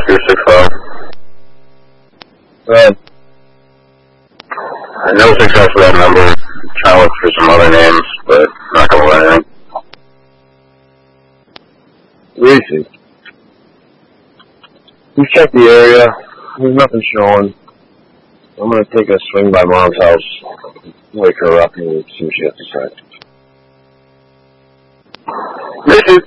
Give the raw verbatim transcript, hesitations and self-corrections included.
two six five. Go ahead. Uh, no success with that number. I'm trying to look for some other names, but not going to learn anything. Reese. We checked the area. There's nothing showing. I'm going to take a swing by Mom's house, wake her up, and see what she has to say. Reese.